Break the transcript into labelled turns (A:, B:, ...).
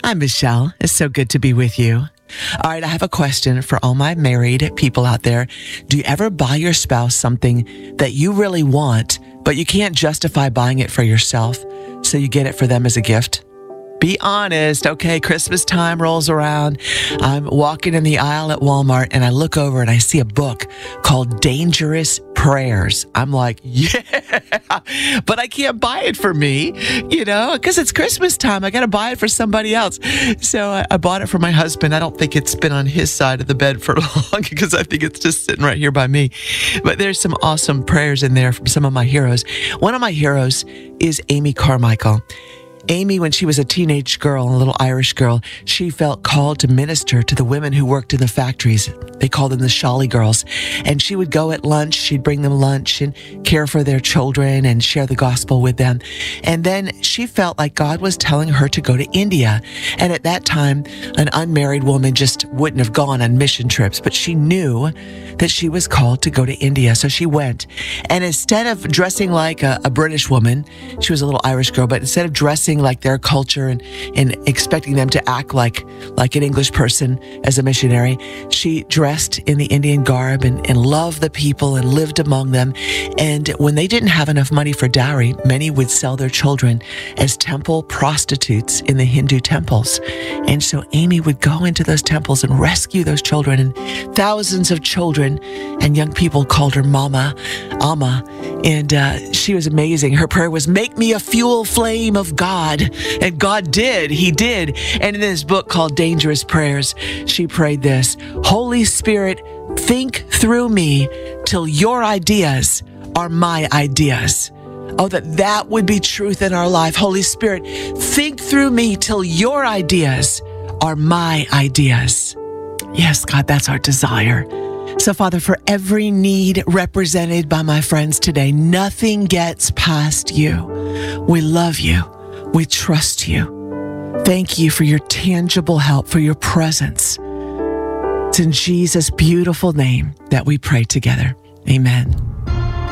A: I'm Michelle. It's so good to be with you. All right, I have a question for all my married people out there. Do you ever buy your spouse something that you really want, but you can't justify buying it for yourself, so you get it for them as a gift? Be honest. Okay, Christmas time rolls around. I'm walking in the aisle at Walmart and I look over and I see a book called Dangerous Prayers. I'm like, yeah, but I can't buy it for me, because it's Christmas time. I got to buy it for somebody else. So I bought it for my husband. I don't think it's been on his side of the bed for long because I think it's just sitting right here by me. But there's some awesome prayers in there from some of my heroes. One of my heroes is Amy Carmichael. Amy, when she was a teenage girl, a little Irish girl, she felt called to minister to the women who worked in the factories. They called them the Shally Girls. And she would go at lunch, she'd bring them lunch and care for their children and share the gospel with them. And then she felt like God was telling her to go to India. And at that time, an unmarried woman just wouldn't have gone on mission trips, but she knew that she was called to go to India. So she went. And instead of dressing like a British woman, she was a little Irish girl, but instead of dressing like their culture and expecting them to act like an English person as a missionary, she dressed in the Indian garb and loved the people and lived among them. And when they didn't have enough money for dowry, many would sell their children as temple prostitutes in the Hindu temples. And so Amy would go into those temples and rescue those children, and thousands of children and young people called her Mama, Amma. And she was amazing. Her prayer was, "Make me a fuel flame of God." And God did. He did. And in this book called Dangerous Prayers, she prayed this: "Holy Spirit, think through me till your ideas are my ideas." Oh, that would be truth in our life. Holy Spirit, think through me till your ideas are my ideas. Yes, God, that's our desire. So, Father, for every need represented by my friends today, nothing gets past you. We love you. We trust you. Thank you for your tangible help, for your presence. It's in Jesus' beautiful name that we pray together. Amen.